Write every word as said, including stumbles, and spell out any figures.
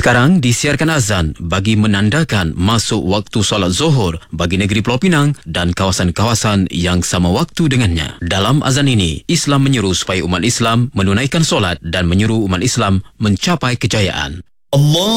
Sekarang disiarkan azan bagi menandakan masuk waktu solat Zuhur bagi negeri Pulau Pinang dan kawasan-kawasan yang sama waktu dengannya. Dalam azan ini, Islam menyeru supaya umat Islam menunaikan solat dan menyeru umat Islam mencapai kejayaan. Allah